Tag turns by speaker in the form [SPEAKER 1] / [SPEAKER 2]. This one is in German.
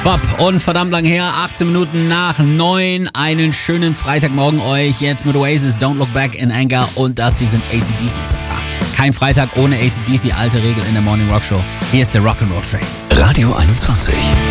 [SPEAKER 1] Bob und verdammt lang her, 18 Minuten nach 9. Einen schönen Freitagmorgen euch. Jetzt mit Oasis, Don't Look Back in Anger und das hier sind AC/DC. Kein Freitag ohne AC/DC, alte Regel in der Morning Rock Show. Hier ist der Rock'n'Roll Train.
[SPEAKER 2] Radio 21.